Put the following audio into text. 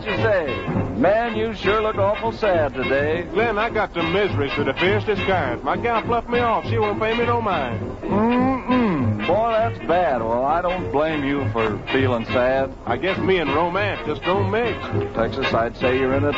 you say? Man, you sure look awful sad today. Glenn, I got some miseries to the fiercest kind. My gal fluffed me off. She won't pay me no mind. Boy, that's bad. Well, I don't blame you for feeling sad. I guess me and romance just don't mix. Texas, I'd say you're in a